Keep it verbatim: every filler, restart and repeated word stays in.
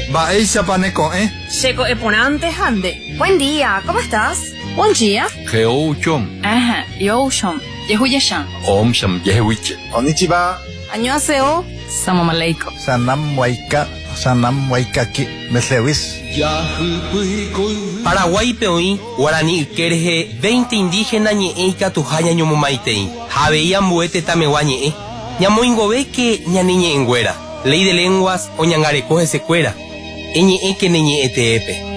Baeisa paneco, ¿eh? Checo eponante hande. Buen día, ¿cómo estás? Buen día. Geouchom. Ajá, yoshom. Yehuyashan. Om sham yehuiche. Konnichiwa. Annyeonghaseyo. Salam aleikum. Sanam waika. Sanam waikaki. Meslewis. Paraguay peoí, Guarani Kerje, veinte indígenas ñe'e katuhaña ñomomaitei. Javeía mbuete tamegua ñe'e. Ñamoingove que ñaniñe enguera. Ley de lenguas o ñangarecoje secuera. Eñe'e que neñe'e teepe.